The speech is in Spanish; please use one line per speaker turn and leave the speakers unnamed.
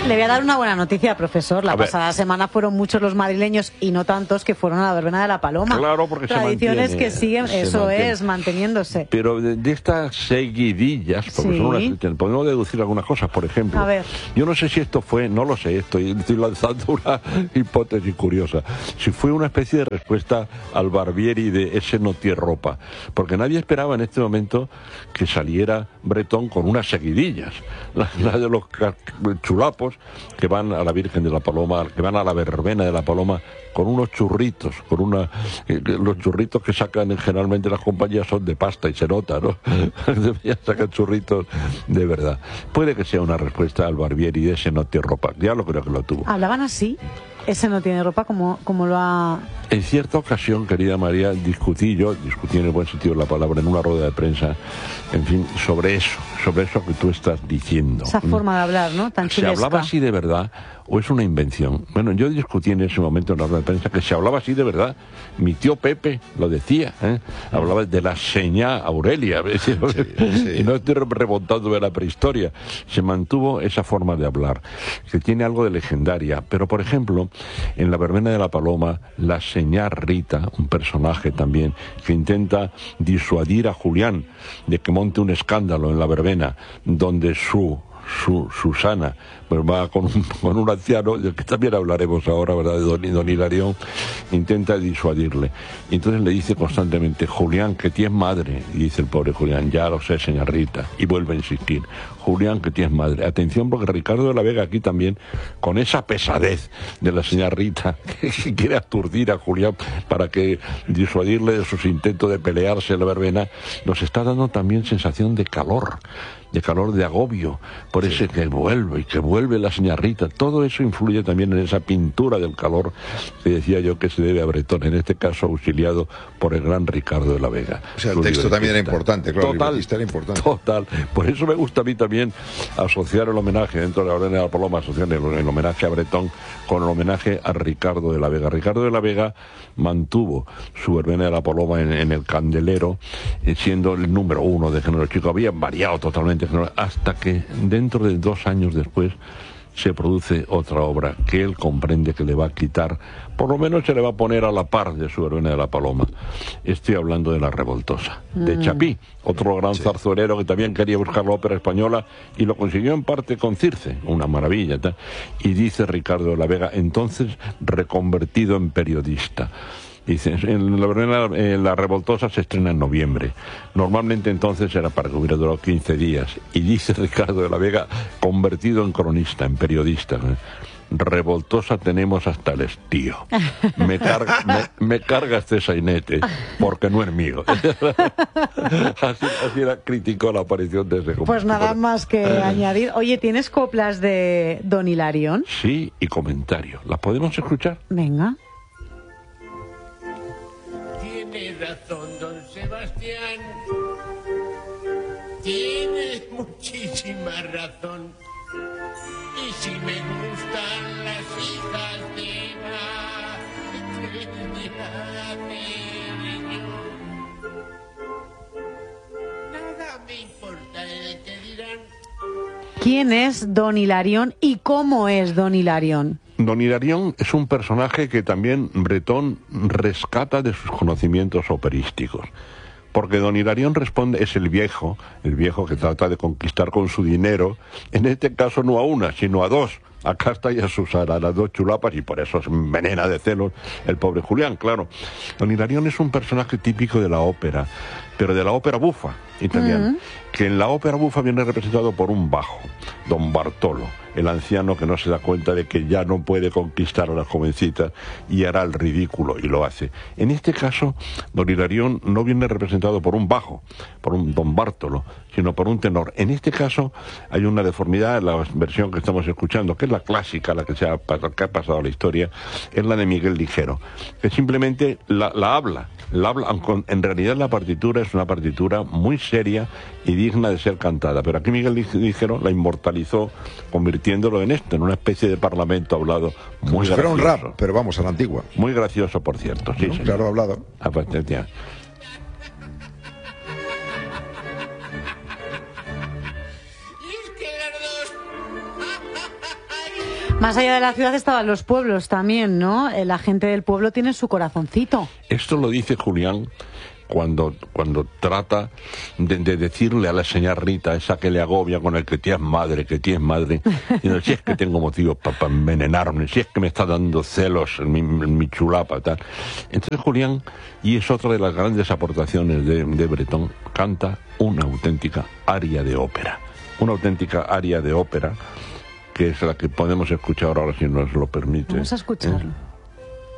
Le voy a dar una buena noticia, profesor. La pasada semana fueron muchos los madrileños y no tantos que fueron a la verbena de la Paloma.
Claro, porque
tradiciones que siguen, eso es, manteniéndose.
Pero de estas seguidillas, porque son podemos deducir algunas cosas, por ejemplo.
A ver.
Yo no sé si esto fue, no lo sé, estoy lanzando una hipótesis curiosa. Si fue una especie de respuesta al Barbieri de ese no tiene ropa. Porque nadie esperaba en este momento que saliera Bretón con unas seguidillas. La de los chulapos que van a la Virgen de la Paloma, que van a la verbena de la Paloma con unos churritos, los churritos que sacan generalmente las compañías son de pasta y se nota, ¿no? Ya sacan churritos de verdad. Puede que sea una respuesta al Barbieri de ese no tiene ropa, ya lo creo que lo tuvo.
¿Hablaban así? Ese no tiene ropa, como lo ha...
En cierta ocasión, querida María, discutí en el buen sentido de la palabra, en una rueda de prensa, en fin, sobre eso que tú estás diciendo.
Esa forma de hablar, ¿no? Tan chulesca.
¿Se hablaba así de verdad o es una invención? Bueno, yo discutí en ese momento en la rueda de prensa que se hablaba así de verdad. Mi tío Pepe lo decía, hablaba de la señá Aurelia, y no estoy remontando de la prehistoria. Se mantuvo esa forma de hablar, que tiene algo de legendaria, pero por ejemplo, en la verbena de la Paloma, la señá Rita, un personaje también, que intenta disuadir a Julián de que monte un escándalo en la verbena, donde Susana pues va con un anciano, del que también hablaremos ahora, ¿verdad?, de don Hilarión, intenta disuadirle. Y entonces le dice constantemente, Julián, que tienes madre. Y dice el pobre Julián, ya lo sé, señor Rita. Y vuelve a insistir, Julián, que tienes madre. Atención, porque Ricardo de la Vega aquí también, con esa pesadez de la señora Rita, que quiere aturdir a Julián para que disuadirle de sus intentos de pelearse en la verbena, nos está dando también sensación de calor, de agobio, por ese que vuelve la señora Rita. Todo eso influye también en esa pintura del calor que decía yo que se debe a Bretón, en este caso auxiliado por el gran Ricardo de la Vega.
O sea, el texto también era importante, claro,
era importante. Total, por eso me gusta a mí también asociar el homenaje dentro de la Orden de la Paloma, asociar el homenaje a Bretón con el homenaje a Ricardo de la Vega. Ricardo de la Vega mantuvo su verbena de la Paloma en el Candelero, siendo el número 1 de género chico. Había variado totalmente hasta que dentro de 2 años después se produce otra obra que él comprende que le va a quitar, por lo menos se le va a poner a la par de su verbena de la Paloma. Estoy hablando de La Revoltosa, de Chapí, otro gran zarzuelero que también quería buscar la ópera española y lo consiguió en parte con Circe, una maravilla, ¿tá? Y dice Ricardo de la Vega, entonces reconvertido en periodista. Dice, la Revoltosa se estrena en noviembre. Normalmente entonces era para que hubiera durado 15 días. Y dice Ricardo de la Vega, convertido en cronista, en periodista. Revoltosa tenemos hasta el estío. Me carga este sainete, porque no es mío. así era, criticó la aparición de ese compositor.
Pues nada más que añadir. Oye, ¿tienes coplas de don Hilarión?
Sí, y comentario. ¿Las podemos escuchar?
Venga.
Tienes razón, don Sebastián. Tienes muchísima razón. Y si me gustan las hijas de nada me importa el que dirán.
¿Quién es don Hilarión y cómo es don Hilarión?
Don Hilarión es un personaje que también Bretón rescata de sus conocimientos operísticos. Porque don Hilarión es el viejo que trata de conquistar con su dinero, en este caso no a una, sino a 2. A Casta y a Susana, las 2 chulapas, y por eso se envenena de celos el pobre Julián, claro. Don Hilarión es un personaje típico de la ópera, pero de la ópera bufa italiana, que en la ópera bufa viene representado por un bajo, don Bartolo, el anciano que no se da cuenta de que ya no puede conquistar a las jovencitas y hará el ridículo, y lo hace. En este caso, don Hilarión no viene representado por un bajo, por un don Bartolo, sino por un tenor. En este caso hay una deformidad en la versión que estamos escuchando, que es la clásica, la que ha pasado a la historia, es la de Miguel Ligero, que simplemente la habla, aunque en realidad la partitura es una partitura muy seria y digna de ser cantada, pero aquí Miguel Ligero la inmortalizó convirtiéndolo en una especie de parlamento hablado muy
como si fuera
gracioso.
un rap, pero vamos, a la antigua.
Muy gracioso, por cierto. Sí,
¿No?
sí.
Claro, hablado.
Ya.
Y es que las dos
Más allá de la ciudad estaban los pueblos también, ¿no? La gente del pueblo tiene su corazoncito.
Esto lo dice Julián cuando trata de decirle a la señora Rita, esa que le agobia con el que tienes madre, diciendo, si es que tengo motivos para envenenarme, si es que me está dando celos en mi chulapa, tal. Entonces Julián, y es otra de las grandes aportaciones de Bretón, canta una auténtica aria de ópera. Una auténtica aria de ópera, que es la que podemos escuchar ahora, si nos lo permite.
Vamos a escucharlo.